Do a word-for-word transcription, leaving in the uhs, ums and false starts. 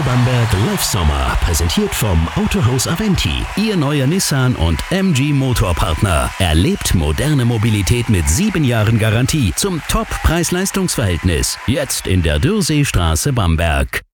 Bamberg Live Sommer, präsentiert vom Autohaus Aventi, Ihr neuer Nissan und M G Motorpartner. Erlebt moderne Mobilität mit sieben Jahren Garantie zum Top-Preis-Leistungs-Verhältnis. Jetzt in der Dürrseestraße Bamberg.